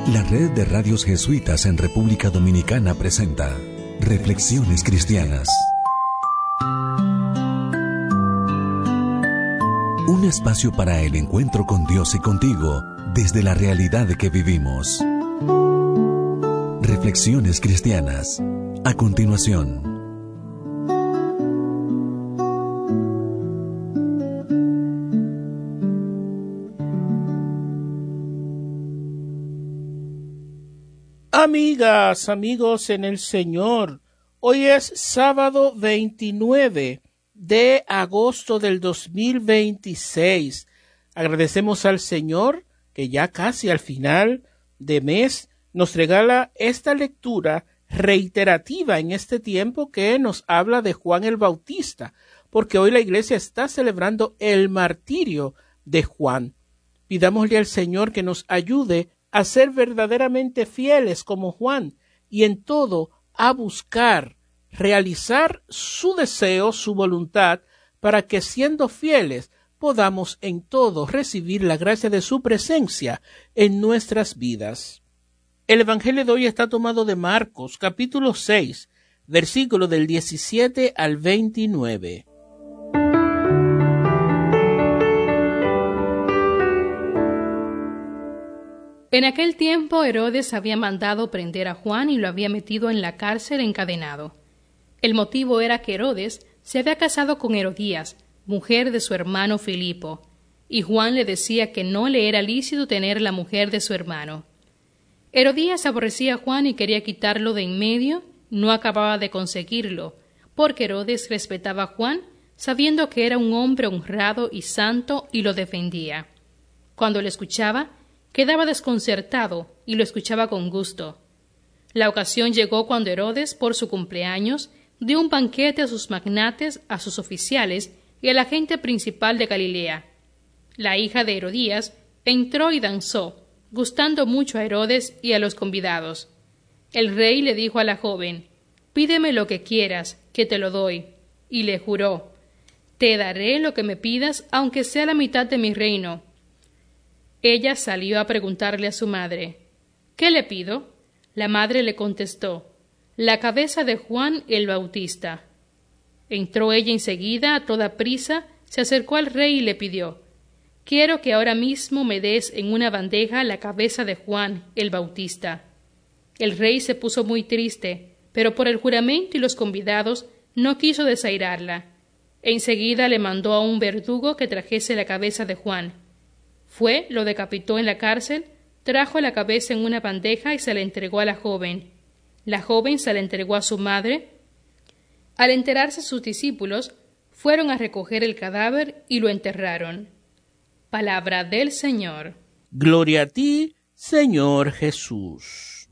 La Red de Radios Jesuitas en República Dominicana presenta Reflexiones Cristianas. Un espacio para el encuentro con Dios y contigo desde la realidad que vivimos. Reflexiones Cristianas. A continuación. Amigas, amigos en el Señor, hoy es sábado 29 de agosto del 2026. Agradecemos al Señor que ya casi al final de mes nos regala esta lectura reiterativa en este tiempo que nos habla de Juan el Bautista, porque hoy la iglesia está celebrando el martirio de Juan. Pidámosle al Señor que nos ayude a ser verdaderamente fieles como Juan y en todo a buscar, realizar su deseo, su voluntad, para que siendo fieles podamos en todo recibir la gracia de su presencia en nuestras vidas. El Evangelio de hoy está tomado de Marcos, capítulo 6, versículo del 17 al 29. En aquel tiempo Herodes había mandado prender a Juan y lo había metido en la cárcel encadenado. El motivo era que Herodes se había casado con Herodías, mujer de su hermano Filipo, y Juan le decía que no le era lícito tener la mujer de su hermano. Herodías aborrecía a Juan y quería quitarlo de en medio, no acababa de conseguirlo, porque Herodes respetaba a Juan, sabiendo que era un hombre honrado y santo, y lo defendía. Cuando le escuchaba, quedaba desconcertado y lo escuchaba con gusto. La ocasión llegó cuando Herodes, por su cumpleaños, dio un banquete a sus magnates, a sus oficiales y a la gente principal de Galilea. La hija de Herodías entró y danzó, gustando mucho a Herodes y a los convidados. El rey le dijo a la joven: «Pídeme lo que quieras, que te lo doy». Y le juró: «Te daré lo que me pidas, aunque sea la mitad de mi reino». Ella salió a preguntarle a su madre: «¿Qué le pido?». La madre le contestó: «La cabeza de Juan el Bautista». Entró ella enseguida, a toda prisa, se acercó al rey y le pidió: «Quiero que ahora mismo me des en una bandeja la cabeza de Juan el Bautista». El rey se puso muy triste, pero por el juramento y los convidados no quiso desairarla. Enseguida le mandó a un verdugo que trajese la cabeza de Juan. Fue, lo decapitó en la cárcel, trajo la cabeza en una bandeja y se la entregó a la joven. La joven se la entregó a su madre. Al enterarse sus discípulos, fueron a recoger el cadáver y lo enterraron. Palabra del Señor. Gloria a ti, Señor Jesús.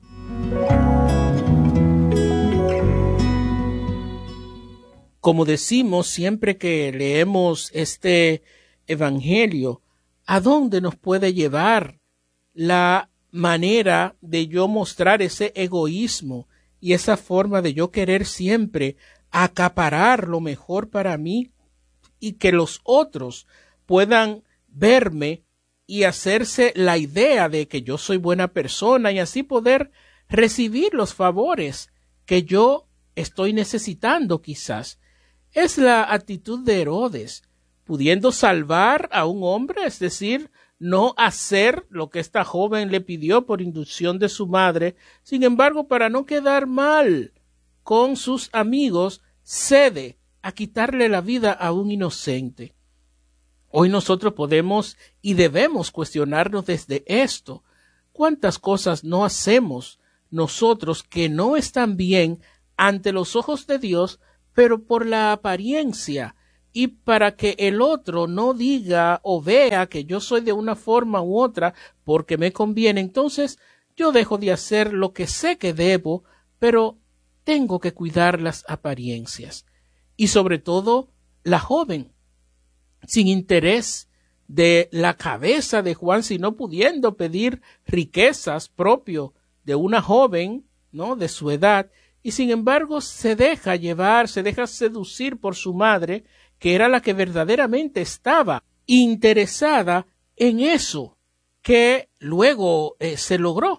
Como decimos siempre que leemos este Evangelio, ¿a dónde nos puede llevar la manera de yo mostrar ese egoísmo y esa forma de yo querer siempre acaparar lo mejor para mí y que los otros puedan verme y hacerse la idea de que yo soy buena persona y así poder recibir los favores que yo estoy necesitando quizás? Es la actitud de Herodes, pudiendo salvar a un hombre, es decir, no hacer lo que esta joven le pidió por inducción de su madre. Sin embargo, para no quedar mal con sus amigos, cede a quitarle la vida a un inocente. Hoy nosotros podemos y debemos cuestionarnos desde esto. ¿Cuántas cosas no hacemos nosotros que no están bien ante los ojos de Dios, pero por la apariencia y para que el otro no diga o vea que yo soy de una forma u otra porque me conviene? Entonces yo dejo de hacer lo que sé que debo, pero tengo que cuidar las apariencias. Y sobre todo la joven, sin interés de la cabeza de Juan, sino pudiendo pedir riquezas propio de una joven, ¿no?, de su edad, y sin embargo se deja llevar, se deja seducir por su madre, que era la que verdaderamente estaba interesada en eso que luego se logró.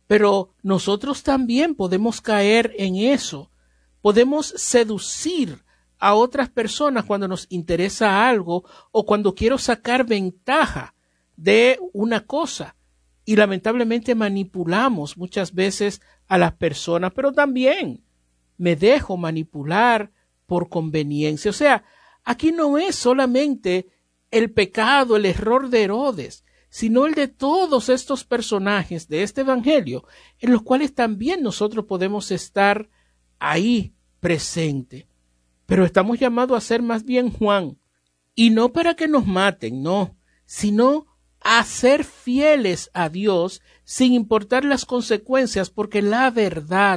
Pero nosotros también podemos caer en eso. Podemos seducir a otras personas cuando nos interesa algo o cuando quiero sacar ventaja de una cosa. Y lamentablemente manipulamos muchas veces a las personas, pero también me dejo manipular por conveniencia. O sea, aquí no es solamente el pecado, el error de Herodes, sino el de todos estos personajes de este evangelio, en los cuales también nosotros podemos estar ahí presente. Pero estamos llamados a ser más bien Juan, y no para que nos maten, no, sino a ser fieles a Dios sin importar las consecuencias, porque la verdad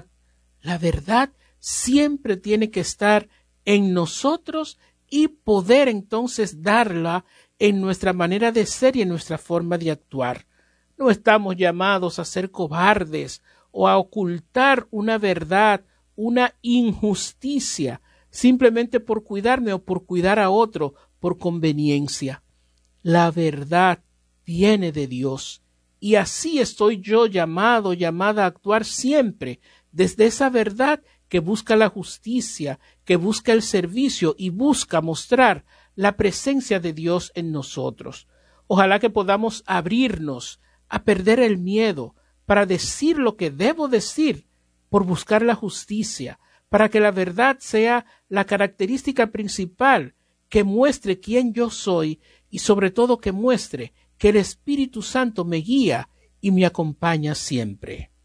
siempre tiene que estar en nosotros y poder entonces darla en nuestra manera de ser y en nuestra forma de actuar. No estamos llamados a ser cobardes o a ocultar una verdad, una injusticia, simplemente por cuidarme o por cuidar a otro por conveniencia. La verdad viene de Dios, y así estoy yo llamada a actuar siempre desde esa verdad que busca la justicia, que busca el servicio y busca mostrar la presencia de Dios en nosotros. Ojalá que podamos abrirnos a perder el miedo para decir lo que debo decir por buscar la justicia, para que la verdad sea la característica principal que muestre quién yo soy y sobre todo que muestre que el Espíritu Santo me guía y me acompaña siempre.